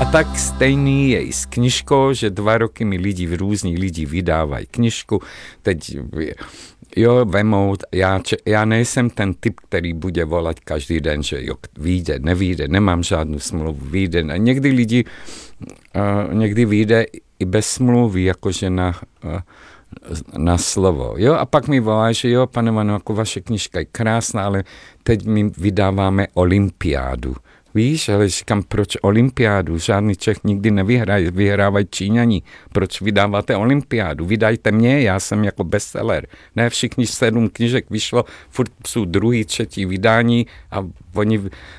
A tak stejný je i s knižkou, že 2 roky mi různí lidi vydávají knižku, teď jo, vemou, já nejsem ten typ, který bude volat každý den, že jo, vyjde, nevyjde, nemám žádnou smlouvu, vyjde. A někdy vyjde i bez smlouvy, jakože na slovo. Jo, a pak mi volá, že jo, pane Vano, jako vaše knižka je krásná, ale teď my vydáváme olympiádu. Víš, ale říkám, proč olympiádu? Žádný Čech nikdy nevyhraje, vyhrávají Číňani. Proč vydáváte olympiádu? Vydajte mě, já jsem jako bestseller. Ne, všichni 7 knížek vyšlo, furt jsou 2., 3. vydání a oni...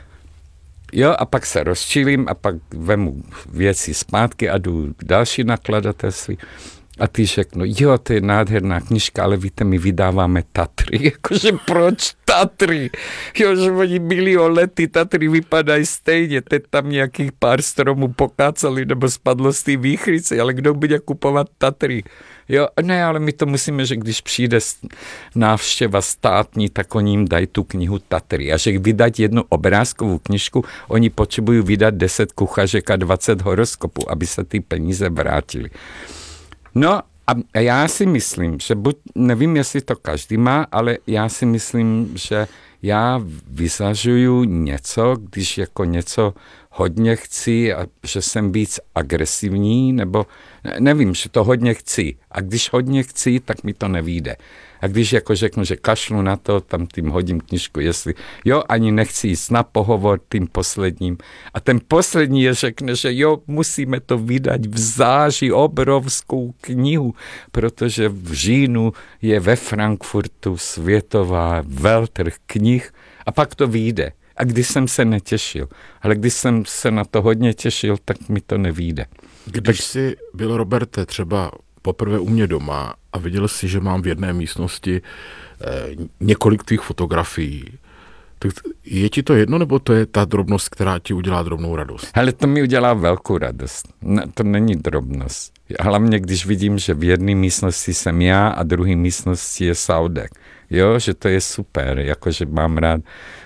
Jo, a pak se rozčilím a pak vemu věci zpátky a jdu k další nakladatelství. A ty řeknu, jo, to je nádherná knižka, ale víte, my vydáváme Tatry. Jakože proč Tatry? Jo, že oni lety Tatry vypadají stejně. Teď tam nějakých pár stromů pokácali nebo spadlo z té výchrice, ale kdo bude kupovat Tatry? Jo, ne, ale my to musíme, že když přijde návštěva státní, tak oni jim dají tu knihu Tatry. A že vydat jednu obrázkovou knižku, oni potřebují vydat 10 kuchařek a 20 horoskopů, aby se ty peníze vrátily. No a já si myslím, že nevím, jestli to každý má, ale já si myslím, že já vyzařuju něco, když jako něco hodně chci a že jsem víc agresivní, nebo nevím, že to hodně chci. A když hodně chci, tak mi to nevyjde. A když jako řeknu, že kašlu na to, tam tím hodím knižku, jestli jo, ani nechci jít na pohovor tím posledním. A ten poslední je řekne, že jo, musíme to vydat v září, obrovskou knihu, protože v říjnu je ve Frankfurtu světová veltrh knih a pak to vyjde. A když jsem se netěšil, ale když jsem se na to hodně těšil, tak mi to nevyjde. Když jsi byl, Roberte, třeba poprvé u mě doma a viděl jsi, že mám v jedné místnosti několik tvých fotografií, tak je ti to jedno, nebo to je ta drobnost, která ti udělá drobnou radost? Ale to mi udělá velkou radost. To není drobnost. Hlavně, když vidím, že v jedné místnosti jsem já a druhé místnosti je Saudek. Jo, že to je super, jakože mám rád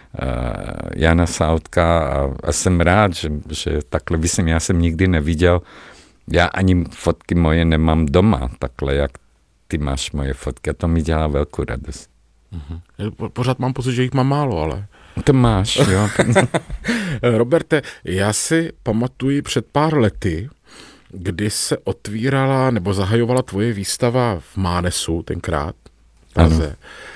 Jana Saudka a jsem rád, že takhle vysím, já jsem nikdy neviděl. Já ani fotky moje nemám doma, takhle, jak ty máš moje fotky. A to mi dělá velkou radost. Pořád mám pocit, že jich mám málo, ale... To máš, jo. Roberte, já si pamatuji před pár lety, kdy se otvírala nebo zahajovala tvoje výstava v Mánesu tenkrát. Praze.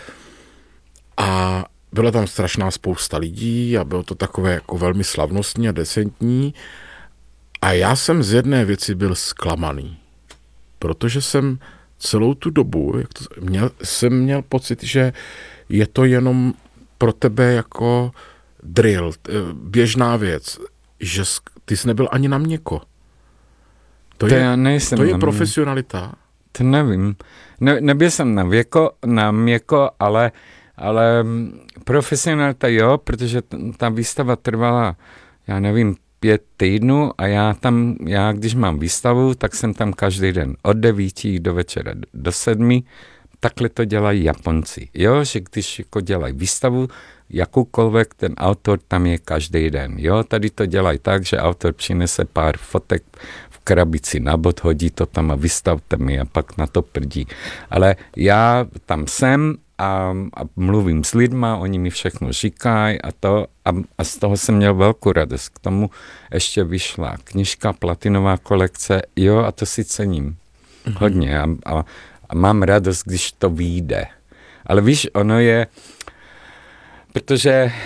A byla tam strašná spousta lidí a bylo to takové jako velmi slavnostní a decentní. A já jsem z jedné věci byl zklamaný, protože jsem celou tu dobu jsem měl pocit, že je to jenom pro tebe jako drill, běžná věc, že ty jsi nebyl ani na měko. To je profesionalita. To nevím. Nebyl jsem na měko, ale profesionalita jo, protože ta výstava trvala, já nevím, 5 týdnů a já když mám výstavu, tak jsem tam každý den od 9 do večera do 7. Takhle to dělají Japonci. Jo, že když jako dělají výstavu, jakoukoliv, ten autor tam je každý den. Jo, tady to dělají tak, že autor přinese pár fotek v krabici na bod, hodí to tam a vystavte mi a pak na to prdí. Ale já tam jsem a mluvím s lidma, oni mi všechno říkají a z toho jsem měl velkou radost. K tomu ještě vyšla knižka, platinová kolekce, jo, a to si cením hodně a mám radost, když to vyjde. Ale víš, ono je, protože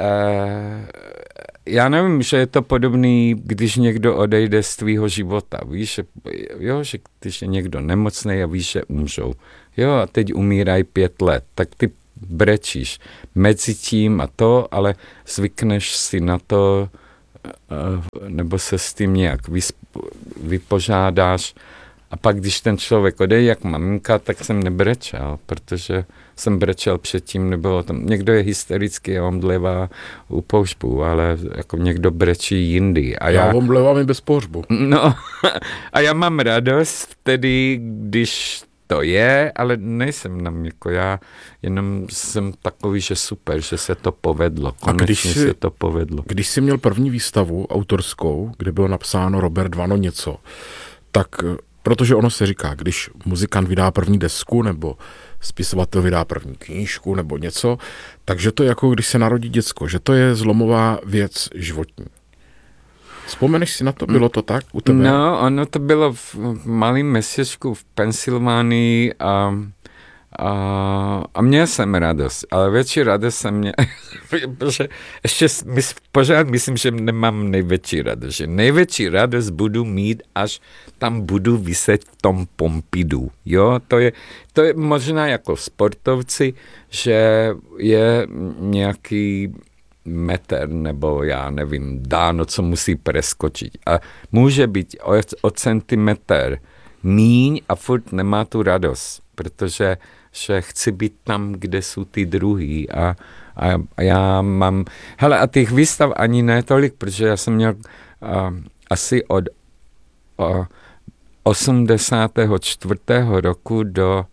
já nevím, že je to podobný, když někdo odejde z tvýho života, víš, že když je někdo nemocný a víš, že umřou. Jo, a teď umírají 5 let, tak ty brečíš mezi tím a to, ale zvykneš si na to, nebo se s tím nějak vypořádáš. A pak, když ten člověk odejde jak maminka, tak jsem nebrečel, protože jsem brečel předtím, nebylo tam, někdo je hysterický a omdlevá u pohřbu, ale jako někdo brečí jindy. A já omdlevám i bez pohřbu. No, a já mám radost vtedy, když to je, ale nejsem tam jako já, jenom jsem takový, že super, že se to povedlo. Konečně se to povedlo. Když jsi měl první výstavu autorskou, kde bylo napsáno Robert Vano něco, tak protože ono se říká, když muzikant vydá první desku nebo spisovatel vydá první knížku nebo něco, takže to je jako když se narodí děcko, že to je zlomová věc životní. Vzpomeneš si na to? Bylo to tak u tebe? No, ono to bylo v malém městečku v Pensylvánii a měl jsem radost, ale větší radost jsem měl, protože ještě pořád myslím, že nemám největší radost. Že největší radost budu mít, až tam budu viset v tom Pompidu. Jo, to je možná jako sportovci, že je nějaký metr nebo já nevím, dáno, co musí preskočit. A může být o centimetr míň a furt nemá tu radost, protože že chci být tam, kde jsou ty druhý a já mám, hele a těch výstav ani ne tolik, protože já jsem měl asi od 84. roku do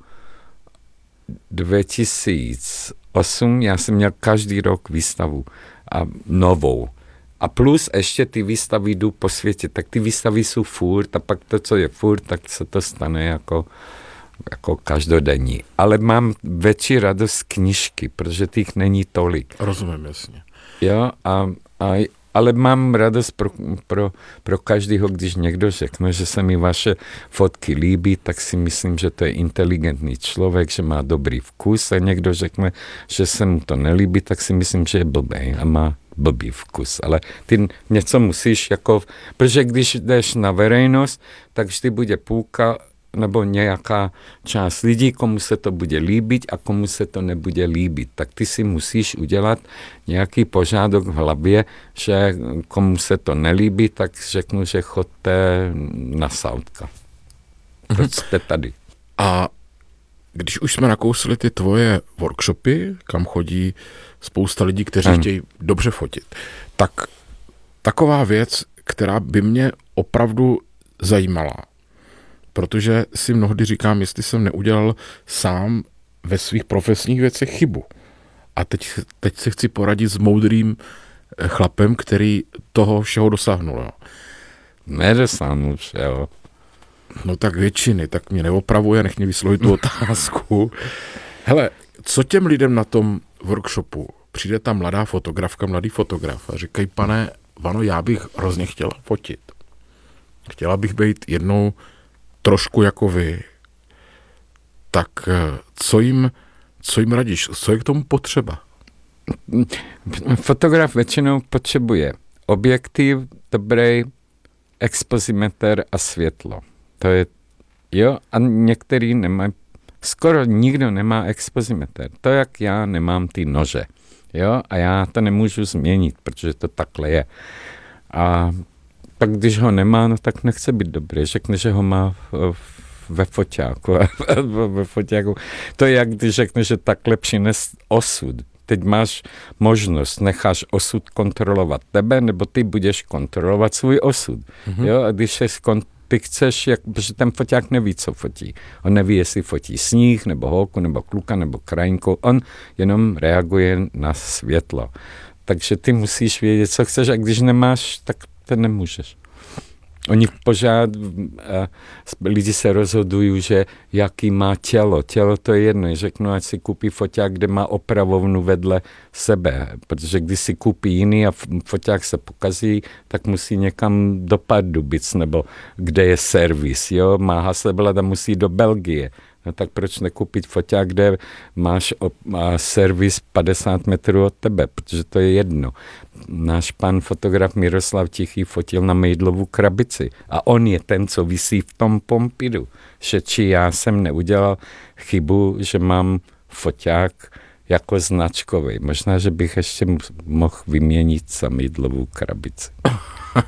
2008 já jsem měl každý rok výstavu a novou. A plus ještě ty výstavy jdou po světě, tak ty výstavy jsou furt a pak to, co je furt, tak se to stane jako každodenní. Ale mám větší radost z knížky, protože těch není tolik. Rozumím, jasně. Jo, ale mám radost pro každého, když někdo řekne, že se mi vaše fotky líbí, tak si myslím, že to je inteligentní člověk, že má dobrý vkus a někdo řekne, že se mu to nelíbí, tak si myslím, že je blbej a má blbý vkus. Ale ty něco musíš jako, protože když jdeš na veřejnost, tak vždy bude půlka nebo nějaká část lidí, komu se to bude líbit a komu se to nebude líbit. Tak ty si musíš udělat nějaký pořádok v hlavě, že komu se to nelíbí, tak řeknu, že chodte na Southka. Proč jste tady? A když už jsme nakousli ty tvoje workshopy, kam chodí spousta lidí, kteří chtějí dobře fotit, tak taková věc, která by mě opravdu zajímala, protože si mnohdy říkám, jestli jsem neudělal sám ve svých profesních věcech chybu. A teď se chci poradit s moudrým chlapem, který toho všeho dosáhnul. Jo. Nedosáhnul všeho. No tak většiny, tak mě neopravuje, nech mě vyslovit tu otázku. Hele, co těm lidem na tom workshopu? Přijde tam mladá fotografka, mladý fotograf a říkají, pane Vano, já bych hrozně chtěla fotit. Chtěla bych být jednou trošku jako vy. Tak co jim radíš? Co je k tomu potřeba? Fotograf většinou potřebuje objektiv, dobrý expozimeter a světlo. To je, jo, a některý nemají, skoro nikdo nemá expozimeter. To, jak já nemám ty nože, jo, a já to nemůžu změnit, protože to takhle je. A pak když ho nemá, no tak nechce být dobrý. Řekne, že ho má ve foťáku. To je jak když řekne, že takhle přines osud. Teď máš možnost, necháš osud kontrolovat tebe, nebo ty budeš kontrolovat svůj osud. Mm-hmm. Jo? A když ty chceš, protože ten foťák neví, co fotí. On neví, jestli fotí sníh, nebo holku, nebo kluka, nebo krajinku. On jenom reaguje na světlo. Takže ty musíš vědět, co chceš, a když nemáš, tak to nemůžeš. Oni pořád, lidi se rozhodují, že jaký má tělo. Tělo to je jedno. Řeknu, ať si koupí foťák, kde má opravovnu vedle sebe. Protože když si koupí jiný a foťák se pokazí, tak musí někam do Pardubic, nebo kde je servis. Jo? Má Hasselblad a musí do Belgie. No tak proč nekoupit foťák, kde máš servis 50 metrů od tebe, protože to je jedno. Náš pan fotograf Miroslav Tichý fotil na Mejdlovu krabici a on je ten, co visí v tom Pompidu. Že či já jsem neudělal chybu, že mám foťák jako značkový. Možná, že bych ještě mohl vyměnit za Mejdlovu krabici.